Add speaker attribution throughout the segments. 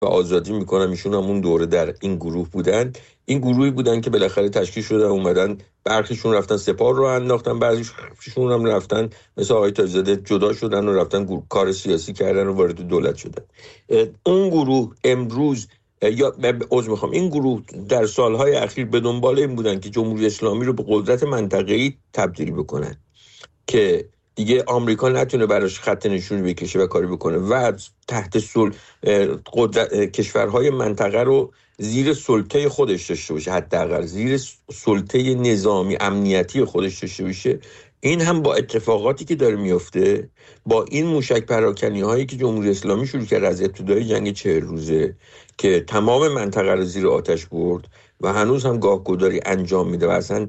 Speaker 1: و آزادی میکنم. ایشون هم اون دوره در این گروه بودن. این گروهی بودن که بالاخره تشکیل شدن، اومدن برخیشون رفتن سپاه رو انداختن، بعضیشون هم رفتن مثل آقای تاج‌زاده جدا شدن و رفتن کار سیاسی کردن و وارد دولت شدن. اون گروه امروز این گروه در سالهای اخیر به دنبال این بودن که جمهوری اسلامی رو به قدرت منطقه‌ای تبدیل بکنن که دیگه آمریکا نتونه براش خط نشونی بکشه و کاری بکنه و تحت کشورهای منطقه رو زیر سلطه خودش داشته باشه، حداقل زیر سلطه نظامی امنیتی خودش داشته باشه. این هم با اتفاقاتی که داره میفته، با این موشک پراکنی هایی که جمهوری اسلامی شروع کرد از ابتدای جنگ 40 روزه که تمام منطقه رو زیر آتش برد و هنوز هم گاهگداری انجام میده و اصلا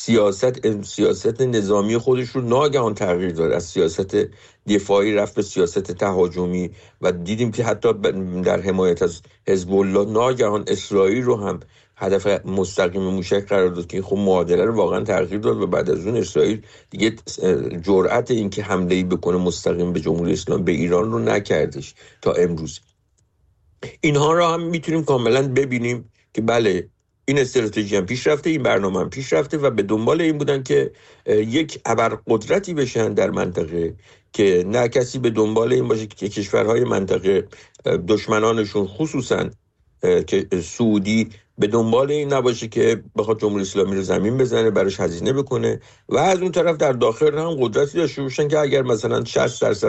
Speaker 1: سیاست نظامی خودش رو ناگهان تغییر داد، از سیاست دفاعی رفت به سیاست تهاجمی و دیدیم که حتی در حمایت از حزب الله ناگهان اسرائیل رو هم هدف مستقیم موشک قرار داد که خب معادله رو واقعا تغییر داد و بعد از اون اسرائیل دیگه جرأت این که حمله‌ای بکنه مستقیم به جمهوری اسلامی به ایران رو نکردش تا امروز. اینها رو هم میتونیم کاملا ببینیم که بله این استراتژی هم پیش رفته، این برنامه هم پیش رفته و به دنبال این بودن که یک ابرقدرتی بشن در منطقه که نه کسی به دنبال این باشه که کشورهای منطقه دشمنانشون خصوصا که سعودی به دنبال این نباشه که بخواد جمهوری اسلامی رو زمین بزنه، براش هزینه بکنه و از اون طرف در داخل هم قدرتی داشته باشن که اگر مثلا 60%،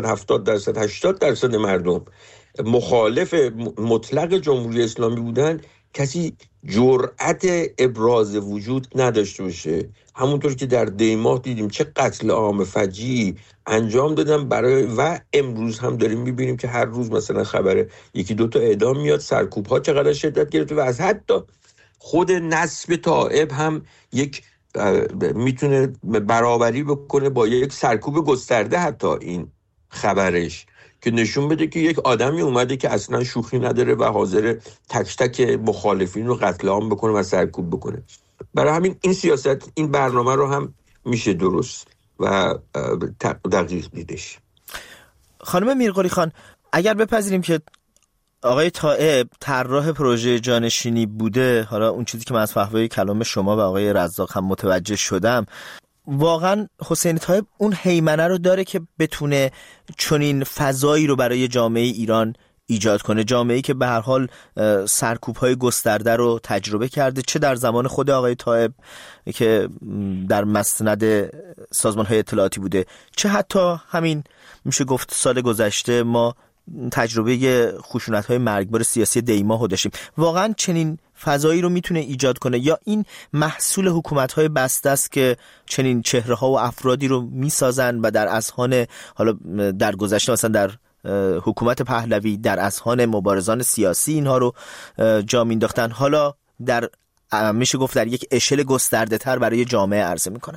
Speaker 1: 70%، 80% مردم مخالف مطلق جمهوری اسلامی بودن، کسی جرأت ابراز وجود نداشته باشه. همونطور که در دیماه دیدیم چه قتل عام فجیعی انجام دادن و امروز هم داریم میبینیم که هر روز مثلا خبر یکی دوتا اعدام میاد، سرکوب ها چقدر شدت گرفته و از حتی خود نسب تائب هم یک میتونه برابری بکنه با یک سرکوب گسترده، حتی این خبرش که نشون بده که یک آدمی اومده که اصلا شوخی نداره و حاضر تک تک مخالفین رو قتل عام بکنه و سرکوب بکنه. برای همین این سیاست، این برنامه رو هم میشه درست و دقیق دیدش.
Speaker 2: خانم میرقلی خان، اگر بپذیریم که آقای طائب طراح پروژه جانشینی بوده، حالا اون چیزی که من از فحوای کلام شما و آقای رزاق هم متوجه شدم، واقعا حسین طائب اون هیمنه رو داره که بتونه چنین فضایی رو برای جامعه ایران ایجاد کنه، جامعه‌ای که به هر حال سرکوب‌های گسترده رو تجربه کرده، چه در زمان خود آقای طائب که در مسند سازمان‌های اطلاعاتی بوده، چه حتی همین میشه گفت سال گذشته ما تجربه خشونت‌های مرگبار سیاسی دیماه رو داشتیم. واقعا چنین فضایی رو میتونه ایجاد کنه یا این محصول حکومت‌های بسته است که چنین چهره‌ها و افرادی رو میسازن و در اذهان، حالا در گذشته مثلا در حکومت پهلوی در اذهان مبارزان سیاسی اینها رو جا مینداختن، حالا در میشه گفت در یک اشل گسترده تر برای جامعه عرضه میکنن.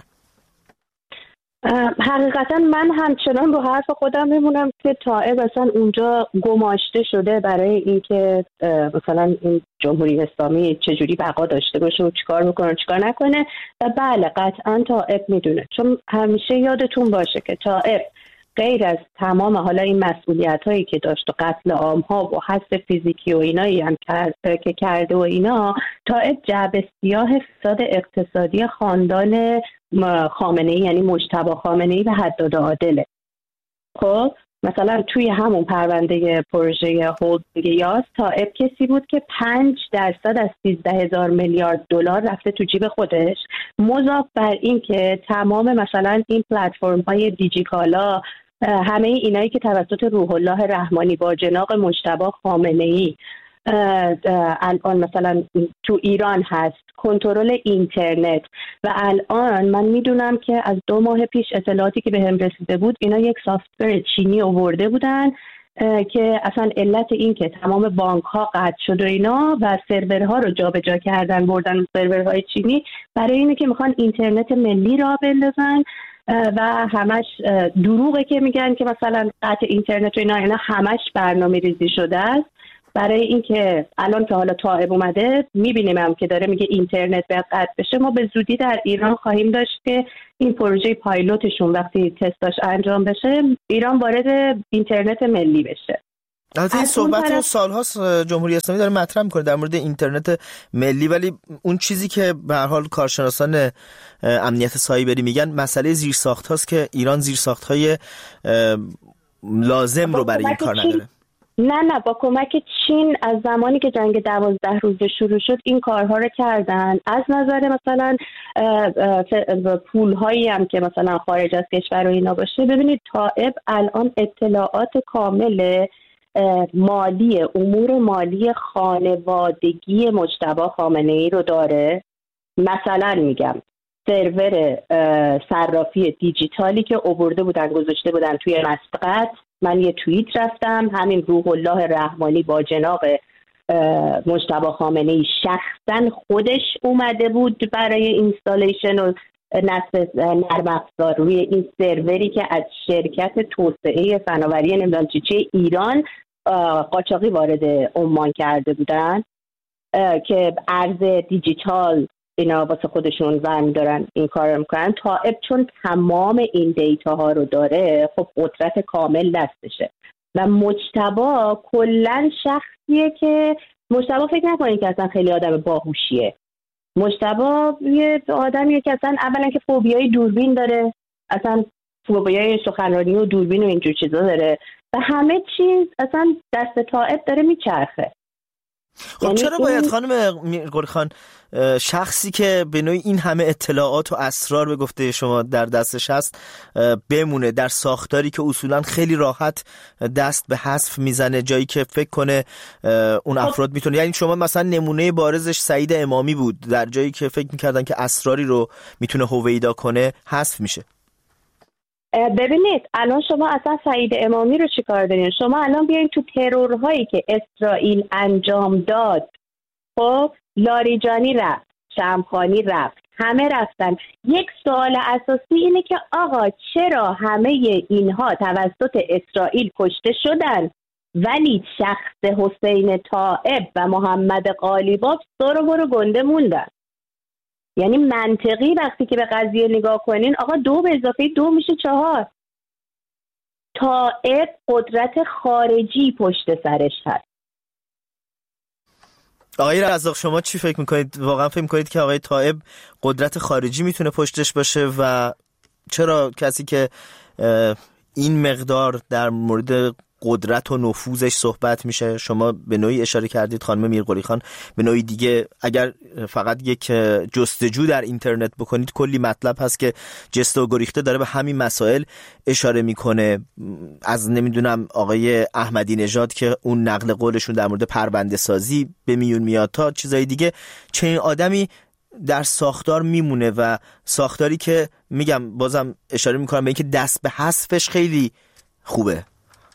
Speaker 3: حقیقتا من همچنان با حرف خودم میمونم که طائب اصلا اونجا گماشته شده برای اینکه مثلا این جمهوری اسلامی چجوری بقا داشته باشه و چیکار بکنه چیکار نکنه. و بله قطعا طائب میدونه، چون همیشه یادتون باشه که طائب غیر از تمام حالا این مسئولیت هایی که داشت و قتل عام ها و حذف فیزیکی و اینایی هم که کرده و اینا، طائب جعبه سیاه فساد اقتصادی خاندان خامنه‌ای یعنی مجتبی خامنه‌ای به حداد عادله. خب مثلا توی همون پرونده پروژه هولدینگ یاس طائب کسی بود که 5% از 13,000 میلیارد دلار رفته تو جیب خودش، مضاف بر این که تمام مثلا این پلتفرم های دیجیکالا، همه اینایی که توسط روح الله رحمانی با جناق مجتبی خامنه‌ای الان مثلا تو ایران هست، کنترل اینترنت. و الان من میدونم که از 2 ماه پیش اطلاعاتی که بهم رسیده بود، اینا یک سافتور چینی آورده بودن که اصلا علت این که تمام بانک ها قطع شد و اینا و سرورها رو جابجا کردن بردن سرورهای چینی، برای اینه که میخوان اینترنت ملی را بندازن و همش دروغه که میگن که مثلا قطع اینترنت و اینا همش برنامه ریزی شده است برای اینکه الان که حالا طائب اومده میبینیم هم که داره میگه اینترنت باید قطع بشه. ما به زودی در ایران خواهیم داشت که این پروژه پایلوتشون وقتی تستاش انجام بشه ایران وارد اینترنت ملی بشه.
Speaker 2: البته این صحبت رو سال‌هاست جمهوری اسلامی داره مطرح می‌کنه در مورد اینترنت ملی، ولی اون چیزی که به هر حال کارشناسان امنیت سایبری میگن مسئله زیرساخت‌هاست که ایران زیرساخت‌های لازم رو برای این کار نداره.
Speaker 3: نه با کمک چین از زمانی که جنگ 12 روزه شروع شد این کارها رو کردن. از نظر مثلا پول‌هایی هم که مثلا خارج از کشور و اینا باشه، ببینید طائب الان اطلاعات کامل مالی، امور مالی خانوادگی مجتبی خامنه‌ای رو داره. مثلا میگم سرور صرافی دیجیتالی که آورده بودن گذاشته بودن توی مسقط، من یه توییت رفتم، همین روح الله رحمانی با جناب مجتبی خامنه‌ای شخصا خودش اومده بود برای اینستالیشن و نصب نرم افزار روی این سروری که از شرکت توسعه فناوری نمیدونم چی ایران قاچاقی وارد عمان کرده بودن که ارز دیجیتال اینا واسه خودشون برمی‌دارن این کار رو میکنن. طائب چون تمام این دیتا ها رو داره، خب قدرت کامل دستشه. و مجتبی کلن شخصیه که مجتبی فکر نکنید که اصلا خیلی آدم باهوشیه. مجتبی یه آدمیه که اصلا اولا که فوبیای دوربین داره، اصلا فوبیای سخنرانی و دوربین و اینجور چیزا داره و همه چیز اصلا دست طائب داره میچرخه.
Speaker 2: خب چرا باید خانم میرقلی خان شخصی که به نوعی این همه اطلاعات و اسرار به گفته شما در دستش هست بمونه در ساختاری که اصولا خیلی راحت دست به حذف میزنه، جایی که فکر کنه اون افراد میتونه، یعنی شما مثلا نمونه بارزش سعید امامی بود، در جایی که فکر میکردن که اسراری رو میتونه هویدا کنه حذف میشه.
Speaker 3: ببینید الان شما اصلا سعید امامی رو چیکار دارین؟ شما الان بیاین تو ترورهایی که اسرائیل انجام داد، خب لاریجانی رفت، شمخانی رفت، همه رفتن. یک سوال اساسی اینه که آقا چرا همه اینها توسط اسرائیل کشته شدن ولی شخص حسین طائب و محمد قالیباف برو گنده موندن؟ یعنی منطقی وقتی که به قضیه نگاه کنین، آقا 2 به اضافه 2 میشه 4. طائب قدرت خارجی پشت سرش هست.
Speaker 2: آقای رزاق شما چی فکر میکنید؟ واقعا فکر میکنید که آقای طائب قدرت خارجی میتونه پشتش باشه و چرا کسی که این مقدار در مورد قدرت و نفوذش صحبت میشه، شما به نوعی اشاره کردید خانم میرقلی خان، به نوعی دیگه اگر فقط یک جستجو در اینترنت بکنید کلی مطلب هست که جسته و گریخته داره به همین مسائل اشاره میکنه، از نمیدونم آقای احمدی نژاد که اون نقل قولشون در مورد پرونده سازی به میون میاد تا چیزای دیگه. چنین آدمی در ساختار میمونه و ساختاری که میگم بازم اشاره میکنم به اینکه دست به حذفش خیلی خوبه.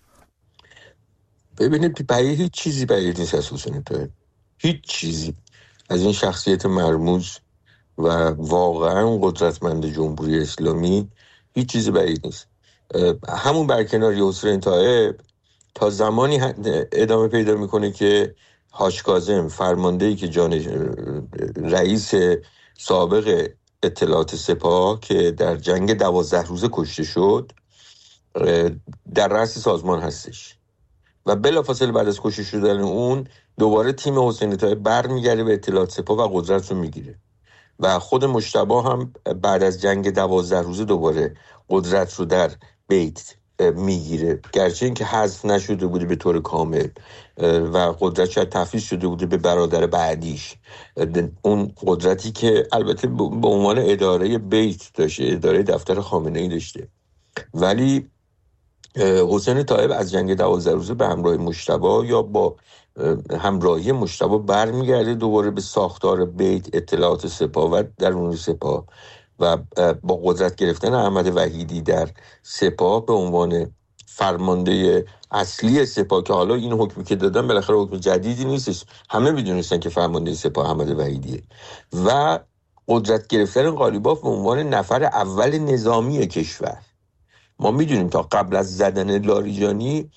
Speaker 1: ببینید برای هیچ چیزی بعید نیست از حسین طائب، هیچ چیزی از این شخصیت مرموز و واقعا قدرتمند جمهوری اسلامی هیچ چیزی بعید نیست. همون برکناری حسین طائب تا زمانی ادامه پیدا میکنه که حاج کاظم فرماندهی که رئیس سابق اطلاعات سپاه که در جنگ 12 روزه کشته شد در رأس سازمان هستش و بلافاصله بعد از کشته شدن اون دوباره تیم حسین طائب برمیگرده به اطلاعات سپاه و قدرت رو میگیره و خود مجتبی هم بعد از جنگ 12 روزه دوباره قدرت رو در بیت میگیره، گرچه اینکه حذف نشده بوده به طور کامل و قدرت شاید تفویض شده بوده به برادر بعدیش، اون قدرتی که البته به عنوان اداره بیت داشته، اداره دفتر خامنه‌ای داشته، ولی حسین طائب از جنگ 12 روزه به همراه مجتبی یا با همراهی مجتبی برمیگرده دوباره به ساختار بیت، اطلاعات سپاه و درون سپاه و با قدرت گرفتن احمد وحیدی در سپاه به عنوان فرمانده اصلی سپاه که حالا این حکمی که دادن بالاخره حکم جدیدی نیستش، همه میدونستن که فرمانده سپاه احمد وحیدیه و قدرت گرفتن قالیباف به عنوان نفر اول نظامی کشور. ما میدونیم تا قبل از زدن لاریجانی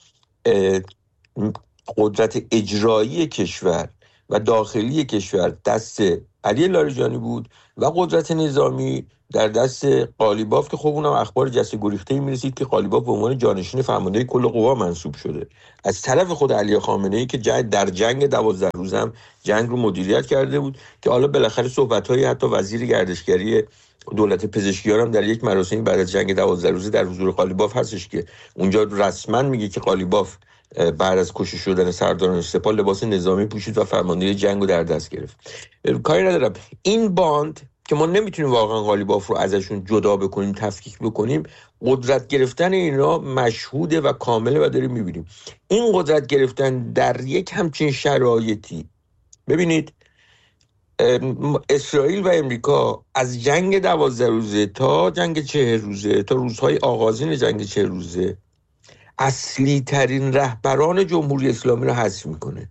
Speaker 1: قدرت اجرایی کشور و داخلی کشور دست علی لاریجانی بود و قدرت نظامی در دست قالیباف که خب اونم اخبار جسته گریخته‌ای می‌رسید که قالیباف به عنوان جانشین فرمانده کل قوا منصوب شده. از طرف خود علی خامنه‌ای که در جنگ 12 روز هم جنگ رو مدیریت کرده بود که حالا بالاخره صحبت‌های حتی وزیر گردشگری دولت پزشکیان هم در یک مراسمی بعد از جنگ 12 روزه در حضور قالیباف هستش که اونجا رسما میگه که قالیباف بعد از کشته شدن سرداران سپاه لباس نظامی پوشید و فرماندهی جنگ رو در دست گرفت. کاری ندارم این باند که ما نمیتونیم واقعا قالیباف رو ازشون جدا بکنیم، تفکیک بکنیم، قدرت گرفتن اینا مشهوده و کامله و داریم میبینیم این قدرت گرفتن در یک همچین شرایطی. ببینید اسرائیل و امریکا از جنگ 12 روزه تا جنگ 40 روزه تا روزهای آغازین جنگ 40 روزه اصلی ترین رهبران جمهوری اسلامی رو حذف میکنه،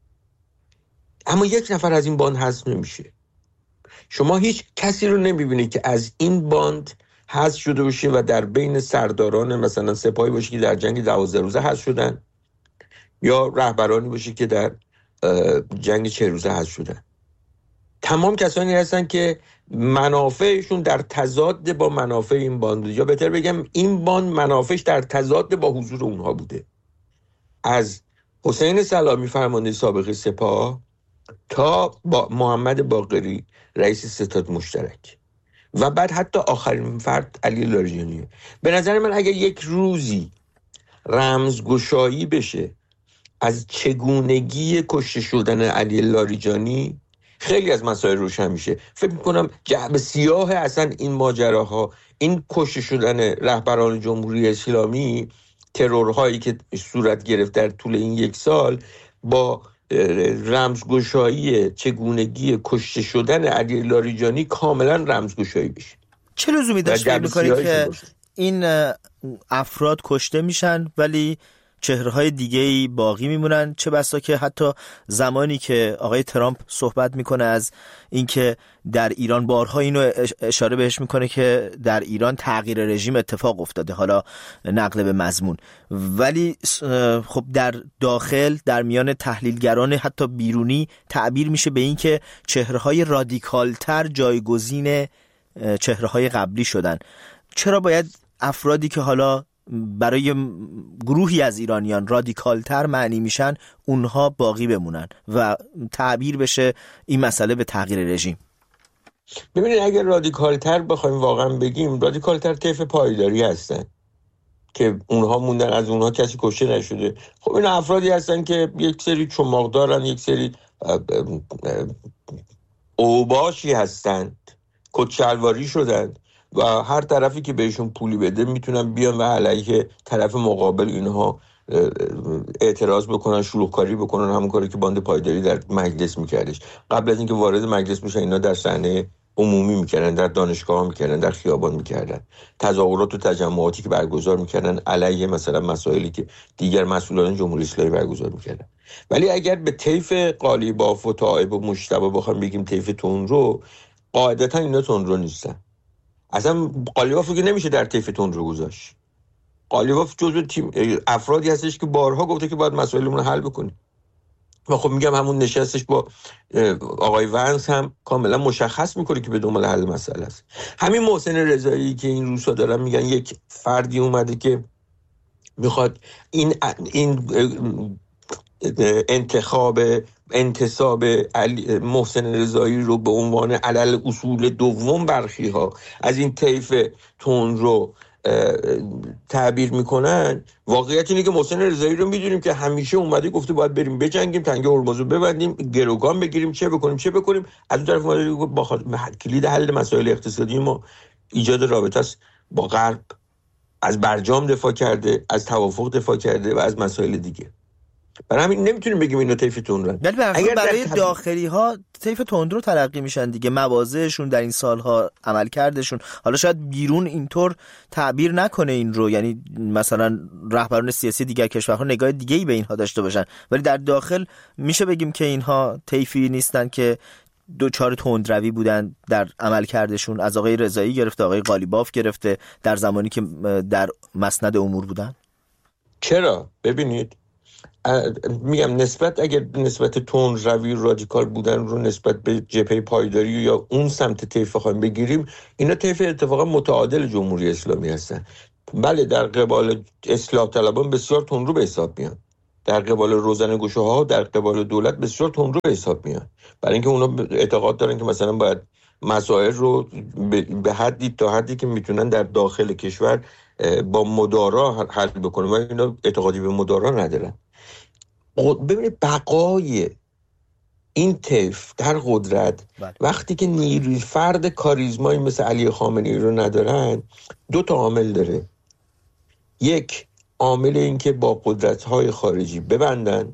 Speaker 1: اما یک نفر از این باند حذف نمیشه. شما هیچ کسی رو نمیبینید که از این باند حذف شده باشه و در بین سرداران مثلا سپاهی باشه که در جنگ 12 روزه حذف شدن یا رهبرانی باشه که در جنگ 40 روزه حذف شدن. تمام کسانی هستن که منافعشون در تضاد با منافع این باند، یا بهتر بگم این باند منافعش در تضاد با حضور اونها بوده. از حسین سلامی فرمانده سابق سپاه تا با محمد باقری رئیس ستاد مشترک و بعد حتی آخرین فرد علی لاریجانی. به نظر من اگر یک روزی رمزگشایی بشه از چگونگی کشته شدن علی لاریجانی، خیلی از مسائل روشن میشه. فکر میکنم جعبه سیاه اصلا این ماجراها، این کشته شدن رهبران جمهوری اسلامی، ترورهایی که صورت گرفت در طول این یک سال، با رمزگشایی چگونگی کشته شدن علی لاریجانی کاملا رمزگشایی بشه.
Speaker 2: چه لزومی داشت فکر میکنید که این افراد کشته میشن ولی چهره‌های دیگه‌ای باقی میمونن؟ چه بسا که حتی زمانی که آقای ترامپ صحبت میکنه از اینکه در ایران، بارها اینو اشاره بهش میکنه که در ایران تغییر رژیم اتفاق افتاده، حالا نقل به مضمون، ولی خب در داخل در میان تحلیلگران حتی بیرونی تعبیر میشه به این که چهره‌های رادیکالتر جایگزین چهره‌های قبلی شدن. چرا باید افرادی که حالا برای گروهی از ایرانیان رادیکالتر معنی میشن اونها باقی بمونن و تعبیر بشه این مسئله به تغییر رژیم؟
Speaker 1: ببینید اگر رادیکالتر بخوایم واقعا بگیم، رادیکالتر طیف پایداری هستن که اونها موندن، از اونها کسی کشته نشده. خب این افرادی هستن که یک سری چماق دارن، یک سری اوباشی هستند، کتشلواری شدند و هر طرفی که بهشون پولی بده میتونن بیان و علیه طرف مقابل اینها اعتراض بکنن، شلوغکاری بکنن، همون کاری که باند پایداری در مجلس میکردش. قبل از اینکه وارد مجلس بشن اینا در صحنه عمومی میکردن، در دانشگاه میکردن، در خیابان میکردن، تظاهرات و تجمعاتی که برگزار میکردن علیه مثلا مسائلی که دیگر مسئولان جمهوری اسلامی برگزار میکردن. ولی اگر به طیف قالیباف و تائب و مجتبی بخوام بگیم طیف تندرو، قاعدتا اینا تندرو نیستن. اصلا قالیباف که نمیشه در طیف تندرو گذاشت. قالیباف جزو تیم افرادی هستش که بارها گفته که باید مسائلمون رو حل بکنیم و خب میگم همون نشستش با آقای ونس هم کاملا مشخص میکنه که به دنبال حل مسئله است. همین محسن رضایی که این روزها دارن میگن یک فردی اومده که میخواد این انتصاب محسن رضایی رو به عنوان علل اصول دوم برخی ها از این طیف تندرو تعبیر میکنن. واقعیت اینه که محسن رضایی رو میدونیم که همیشه اومده گفته باید بریم بجنگیم، تنگه هرمز رو ببندیم، گروگان بگیریم، چه بکنیم. از اون طرف اومده با کلید حل مسائل اقتصادی ما ایجاد رابطه است با غرب، از برجام دفاع کرده، از توافق دفاع کرده و از مسائل دیگه. برای همین نمیتونیم بگیم اینا طیف تندرو.
Speaker 2: اگر برای داخلی ها طیف تندرو تلقی میشن دیگه، مواضعشون در این سالها، عملکردشون، حالا شاید بیرون اینطور تعبیر نکنه این رو، یعنی مثلا رهبران سیاسی دیگر کشورها نگاه دیگه‌ای به اینها داشته باشن، ولی در داخل میشه بگیم که اینها طیفی نیستن که دوچار تندروی بودن در عملکردشون، از آقای رضایی گرفته، آقای قالیباف گرفته، در زمانی که در مسند امور بودن.
Speaker 1: چرا؟ ببینید میگم اگر نسبت تون روی رادیکال بودن رو نسبت به جبهه پایداری یا اون سمت طیف خواهیم بگیریم، اینا طیف اتفاقا متعادل جمهوری اسلامی هستن. بله، در قبال اصلاح طلبان بسیار تندرو به حساب میان، در قبال روزنه‌گشاها در قبال دولت بسیار تندرو به حساب میان، برای اینکه اونا اعتقاد دارن که مثلا باید مسائل رو به حدی که میتونن در داخل کشور با مدارا حل بکنن و اینا اعتقادی به مدارا ندارن. ببینید بقای این طیف در قدرت وقتی که نیروی فرد کاریزمایی مثل علی خامنه‌ای رو ندارن، 2 تا عامل داره. یک، عامل این که با قدرت‌های خارجی ببندن.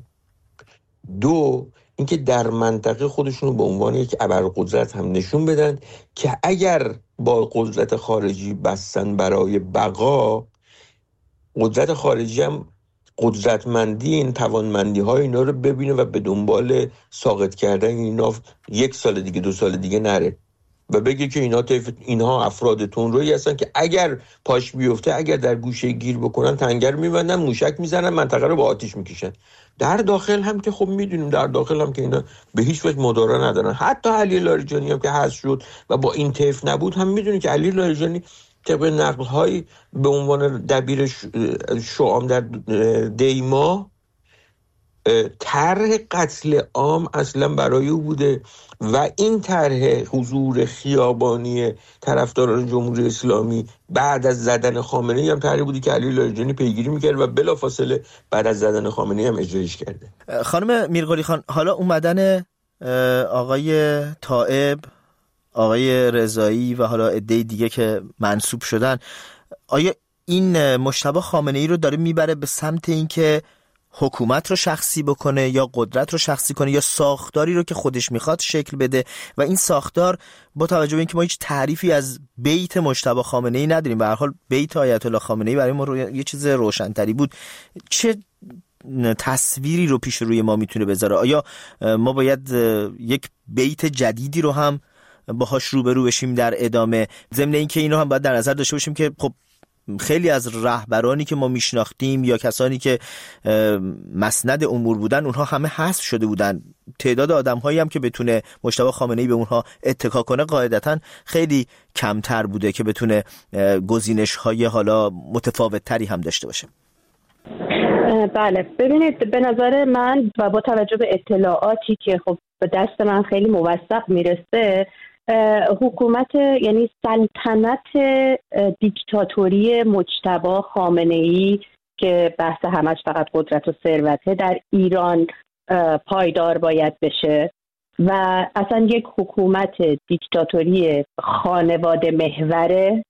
Speaker 1: 2، اینکه در منطقه خودشون رو به عنوان یک ابرقدرت هم نشون بدن که اگر با قدرت خارجی بستن برای بقا، قدرت خارجی هم قدرتمندی این توانمندی های اینا رو ببینه و به دنبال ساقط کردن اینا 1 سال دیگه 2 سال دیگه نره و بگه که اینها افراد تندرویی هستن که اگر پاش بیفته، اگر در گوشه گیر بکنن، تنگر میبندن، موشک میزنن، منطقه رو با آتش میکشن. در داخل هم که خب میدونیم در داخل هم که اینا به هیچ وجه مدارا ندارن. حتی علی لاریجانی هم که حذف شد و با این طیف نبود، هم میدونی که علی لاریجانی طبق نقل‌های به عنوان دبیر شعام در دیما، طرح قتل عام اصلا برای او بوده و این طرح حضور خیابانی طرفداران جمهوری اسلامی بعد از زدن خامنه‌ای هم طرحی بودی که علی لاریجانی پیگیری میکرد و بلافاصله بعد از زدن خامنه‌ای هم اجرایش کرده.
Speaker 2: خانم میرقلی خان، حالا اومدن آقای طائب، آقای رضایی و حالا عده دیگه که منصوب شدن، آیا این مجتبی خامنه‌ای رو داره میبره به سمت این که حکومت رو شخصی بکنه یا قدرت رو شخصی کنه یا ساختاری رو که خودش میخواد شکل بده؟ و این ساختار با توجه به اینکه ما هیچ تعریفی از بیت مجتبی خامنه‌ای نداریم، به هر حال بیت آیت الله خامنه‌ای برای ما یه چیز روشن‌تری بود، چه تصویری رو پیش روی ما میتونه بذاره؟ آیا ما باید یک بیت جدیدی رو هم باهاش روبرو بشیم در ادامه؟ ضمن اینکه اینو هم باید در نظر داشته باشیم که خب خیلی از رهبرانی که ما میشناختیم یا کسانی که مسند امور بودن، اونها همه حذف شده بودن. تعداد آدم‌هایی هم که بتونه مجتبی خامنه‌ای به اونها اتکا کنه قاعدتاً خیلی کمتر بوده که بتونه گزینش‌های حالا متفاوت‌تری هم داشته باشه.
Speaker 3: بله، ببینید به نظر من و با توجه به اطلاعاتی که خب به دست من خیلی موثق میرسه، حکومت یعنی سلطنت دیکتاتوری مجتبی خامنه‌ای که بحث همش فقط قدرت و ثروته در ایران پایدار باید بشه و اصلا یک حکومت دیکتاتوری خانواده محوره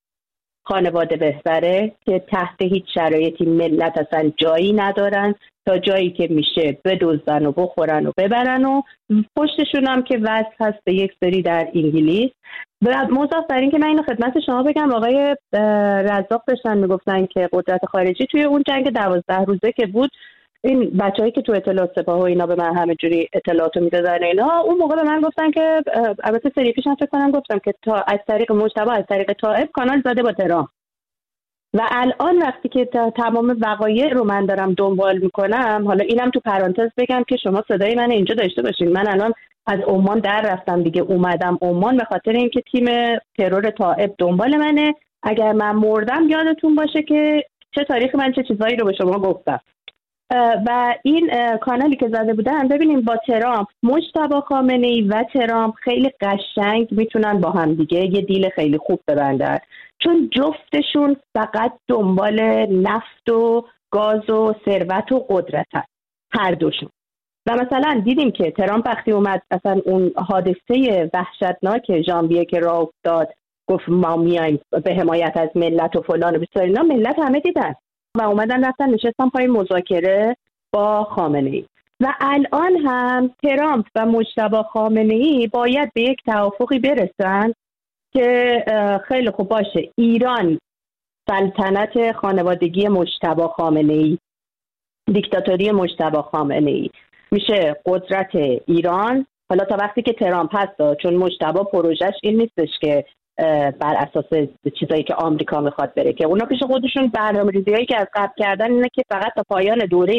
Speaker 3: که تحت هیچ شرایطی ملت اصلا جایی ندارن، تا جایی که میشه بدزدن و بخورن و ببرن و پشتشون هم که وصل هست به یک سری در انگلیس. و مضاف بر این که من اینو خدمت شما بگم، آقای رزاق داشتن میگفتن که قدرت خارجی توی اون جنگ 12 روزه که بود، این بچه‌ای که تو اطلاعات سپاه و اینا به من همه جوری اطلاعاتو میدادن اینا، اون موقع به من گفتن که البته سری پیش فکر کنم گفتم که تا از طریق مجتبی، از طریق طائب کانال زده با تهران. و الان وقتی که تمام وقایع رو من دارم دنبال میکنم، حالا اینم تو پرانتز بگم که شما صدای من اینجا داشته باشین، من الان از عمان در رفتم دیگه، اومدم عمان به خاطر اینکه تیم ترور طائب دنبال منه. اگر من مردم یادتون باشه که چه تاریخی من چه چیزایی رو به شما گفتم. و این کانالی که زده بودن، ببینیم با ترامپ، مجتبی خامنه‌ای و ترامپ خیلی قشنگ میتونن با هم دیگه یه دیل خیلی خوب ببندن، چون جفتشون فقط دنبال نفت و گاز و ثروت و قدرت هست، هر دوشون. و مثلا دیدیم که ترامپ وقتی اومد اصلا اون حادثه وحشتناک ژانویه که راه افتاد، گفت ما میایم به حمایت از ملت و فلان و بسار اینا، ملت همه دیدن و اومدن رفتن نشستن پای مذاکره با خامنه‌ای. و الان هم ترامپ و مجتبی خامنه‌ای باید به یک توافقی برسن که خیلی خوب باشه، ایران سلطنت خانوادگی مجتبی خامنه‌ای، دیکتاتوری مجتبی خامنه‌ای میشه قدرت ایران. حالا تا وقتی که ترامپ هست، چون مجتبی پروژش این نیستش که بر اساس چیزایی که آمریکا میخواد بره، که اونا پیش خودشون برنامه‌ریزی‌هایی که از قبل کردن اینه که فقط تا پایان دوره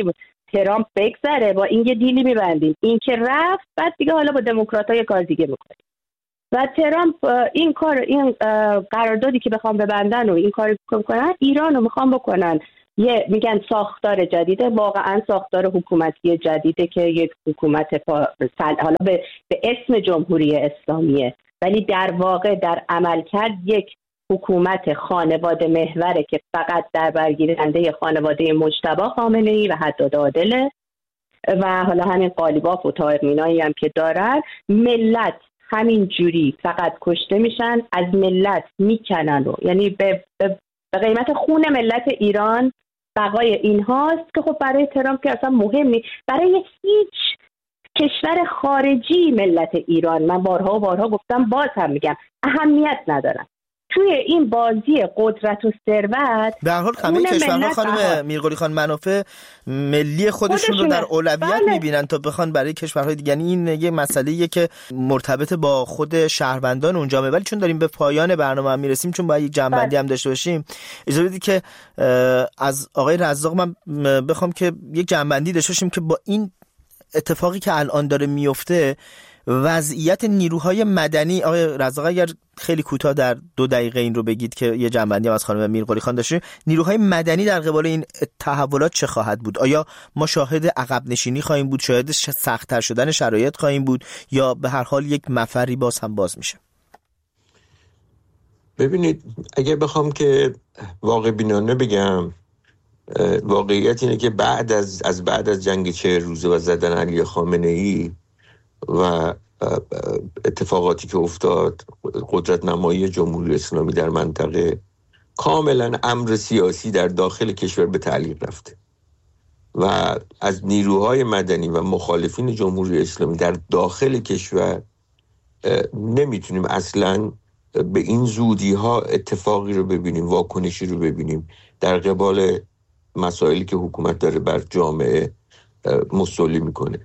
Speaker 3: ترامپ بگذره با این یه دیلی میبندیم، این که رفت بعد دیگه حالا با دموکرات‌ها یه کار دیگه میکنیم. و ترامپ این قراردادی که بخوام ببندن و این کاری بکنن، ایران رو میخوام بکنن میگن ساختار جدیده، واقعا ساختار حکومتی جدیده که یک حکومت حالا به اسم جمهوری اسلامیه، ولی در واقع در عملکرد یک حکومت خانواده محوره که فقط در برگیرنده خانواده مجتبی خامنه‌ای و حداد عادله و حالا همین قالیباف و طاهر مینایی هم که دارن. ملت همین جوری فقط کشته میشن، از ملت میکنن و یعنی به قیمت خون ملت ایران بقای این هاست که خب برای ترامپ که اصلا مهم نیست. برای هیچ کشور خارجی ملت ایران، من بارها و بارها گفتم، باز هم میگم، اهمیت ندارن. توی این بازی قدرت و ثروت
Speaker 2: به هر حال همه کشورها خانم میرقلی خان منافع ملی خودشون رو در اولویت میبینن تا بخوان برای کشورهای دیگه. یعنی این یه مسئله‌ایه که مرتبط با خود شهروندان اونجا. ولی چون داریم به پایان برنامه هم میرسیم، چون باید یک جنبندی هم داشته باشیم، اجازه بدید که از آقای رزاق من بخوام که یک جنبندی داشته باشیم که با این اتفاقی که الان داره میفته، وضعیت نیروهای مدنی. آقای رزاق اگر خیلی کوتاه در 2 دقیقه این رو بگید که یه جنبندی از خانم میرقلی خان داشته، نیروهای مدنی در قبال این تحولات چه خواهد بود؟ آیا ما شاهد عقب نشینی خواهیم بود، شاهد سخت‌تر شدن شرایط خواهیم بود، یا به هر حال یک مفری باز میشه؟
Speaker 1: ببینید، اگه بخوام که واقع بینانه بگم، واقعیت اینه که بعد از جنگ 40 روزه و زدن علی خامنه‌ای و اتفاقاتی که افتاد، قدرت نمایی جمهوری اسلامی در منطقه، کاملا امر سیاسی در داخل کشور به تعلیق رفته و از نیروهای مدنی و مخالفین جمهوری اسلامی در داخل کشور نمیتونیم اصلا به این زودی ها اتفاقی رو ببینیم، واکنشی رو ببینیم در قبال مسائلی که حکومت داره بر جامعه مسئولی میکنه.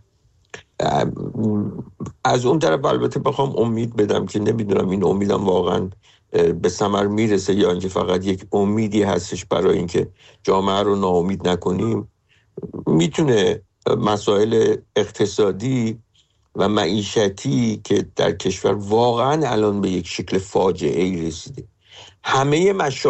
Speaker 1: از اون طرف البته بخوام امید بدم که نمیدونم این امیدم واقعا به ثمر میرسه یا اینکه فقط یک امیدی هستش برای اینکه جامعه رو ناامید نکنیم، میتونه مسائل اقتصادی و معیشتی که در کشور واقعا الان به یک شکل فاجعه‌ای رسیده، همه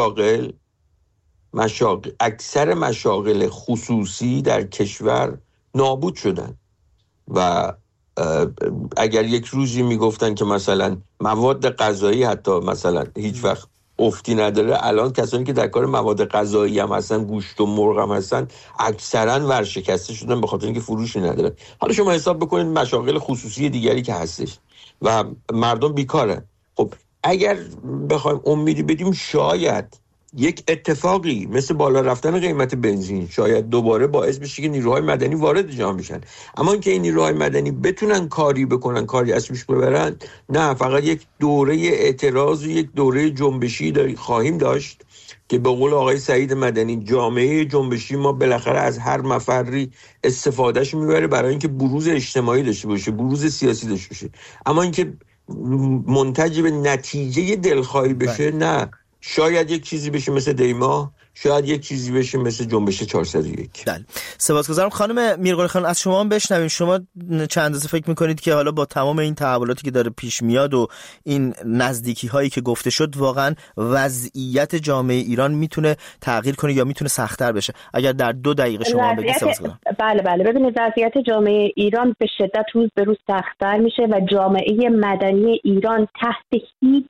Speaker 1: اکثر مشاغل خصوصی در کشور نابود شدن و اگر یک روزی میگفتن که مثلا مواد غذایی حتی مثلا هیچ وقت افتی نداره، الان کسانی که در کار مواد غذایی هم هستن، گوشت و مرغ هم هستن، اکثرا ورشکسته شدن به خاطر اینکه فروشی ندارن. حالا شما حساب بکنید مشاغل خصوصی دیگری که هستش و مردم بیکارن. خب اگر بخوایم امیدی بدیم، شاید یک اتفاقی مثل بالا رفتن قیمت بنزین شاید دوباره باعث بشه که نیروهای مدنی وارد جامعه بشن. اما اینکه این نیروهای مدنی بتونن کاری بکنن، کاری از پیش ببرن، نه، فقط یک دوره اعتراض و یک دوره جنبشی خواهیم داشت که به قول آقای سعید مدنی، جامعه جنبشی ما بالاخره از هر مفری استفادهش میبره برای اینکه بروز اجتماعی داشته باشه، بروز سیاسی داشته باشه. اما اینکه منتج به نتیجه دلخواهی بشه، نه. شاید یک چیزی بشه مثل دیما، شاید یک چیزی بشه مثل جنبش 401.
Speaker 2: بله، سپاسگزارم. خانم میرقلی خان، از شما هم بشنویم. شما چند اندازه فکر میکنید که حالا با تمام این تحولاتی که داره پیش میاد و این نزدیکی هایی که گفته شد، واقعا وضعیت جامعه ایران میتونه تغییر کنه یا میتونه سخت‌تر بشه؟ اگر در 2 دقیقه شما بگید.
Speaker 3: بله، ببینید وضعیت جامعه ایران به شدت روز به روز سخت‌تر میشه و جامعه مدنی ایران تحت هیچ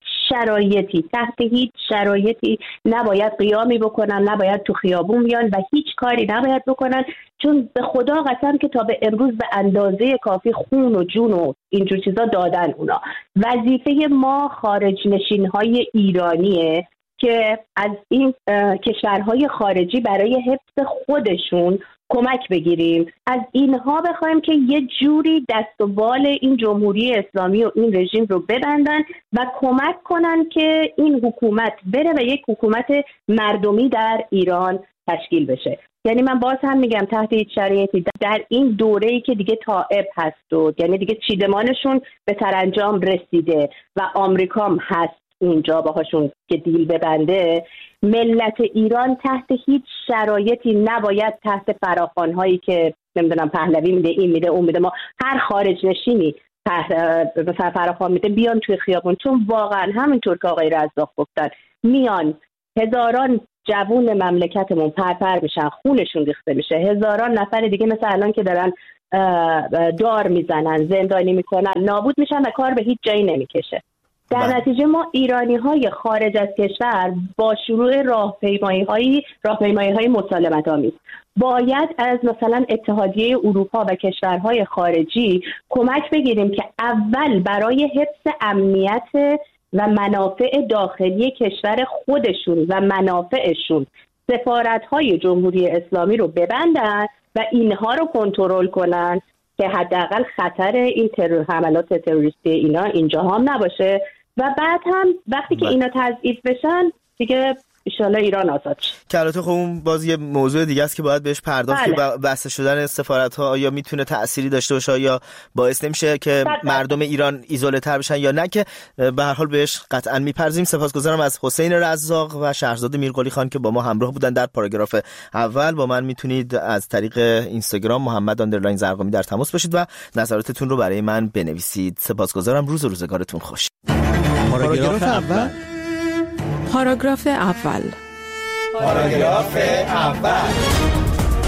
Speaker 3: شرایطی نباید قیامی بکنن، نباید تو خیابون بیان و هیچ کاری نباید بکنن، چون به خدا قسم که تا به امروز به اندازه کافی خون و جون و اینجور چیزا دادن اونا. وظیفه ما خارج نشین‌های ایرانیه که از این کشورهای خارجی برای حفظ خودشون کمک بگیریم، از اینها بخوایم که یه جوری دست و بال این جمهوری اسلامی و این رژیم رو ببندن و کمک کنن که این حکومت بره و یک حکومت مردمی در ایران تشکیل بشه. یعنی من باز هم میگم تحت هیچ شرایطی در این دوره‌ای که دیگه تائب هست و یعنی دیگه چیدمانشون به سرانجام رسیده و آمریکا هم هست اینجا باهاشون که دیل ببنده، ملت ایران تحت هیچ شرایطی نباید تحت فراخوان‌هایی که نمیدونم پهلوی میده، این میده، اون میده، ما هر خارج نشینی مثلا فراخوان میده بیان توی خیابون، چون واقعا همینطور که آقای رزاق گفتن میان هزاران جوون مملکتمون پرپر میشن، خونشون ریخته میشه، هزاران نفر دیگه مثل الان که دارن دار میزنن، زندانی میکنن، نابود میشن و کار به هیچ جایی نمیکشه. در نتیجه ما ایرانی‌های خارج از کشور با شروع راهپیمایی‌های مسالمت‌آمیز باید از مثلا اتحادیه اروپا و کشورهای خارجی کمک بگیریم که اول برای حفظ امنیت و منافع داخلی کشور خودشون و منافعشون سفارت‌های جمهوری اسلامی رو ببندن و اینها رو کنترل کنن که حداقل خطر این حملات تروریستی اینا اینجا هم نباشه و بعد هم وقتی که اینا تضعیف بشن دیگه انشالله ایران آزاد شه.
Speaker 2: که البته خب اون باز یه موضوع دیگه است که باید بهش پرداخت، که بسته شدن سفارت‌ها آیا میتونه تأثیری داشته باشه یا باعث نمیشه که مردم ایران ایزوله تر بشن یا نه، که به هر حال بهش قطعا میپرزیم. سپاسگزارم از حسین رزاق و شهرزاد میرقلی خان که با ما همراه بودن در پاراگراف اول. با من میتونید از طریق اینستاگرام محمد_زرقامی در تماس باشید و نظراتتون رو برای من بنویسید. سپاسگزارم. روز و روزگارتون خوش.
Speaker 4: پاراگراف اول.
Speaker 5: پاراگراف اول.
Speaker 4: پاراگراف اول.